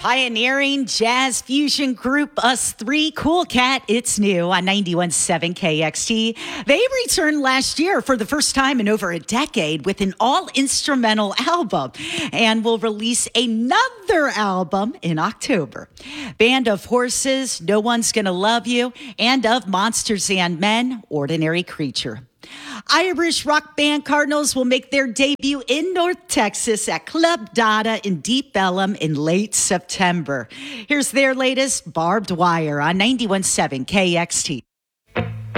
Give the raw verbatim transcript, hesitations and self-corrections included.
Pioneering jazz fusion group Us Three, Cool Cat, it's new on ninety-one point seven K X T. They returned last year for the first time in over a decade with an all-instrumental album and will release another album in October. Band of Horses, No One's Gonna Love You, and of Monsters and Men, Ordinary Creature. Irish rock band Cardinals will make their debut in North Texas at Club Dada in Deep Ellum in late September. Here's their latest Barbed Wire on ninety-one point seven K X T.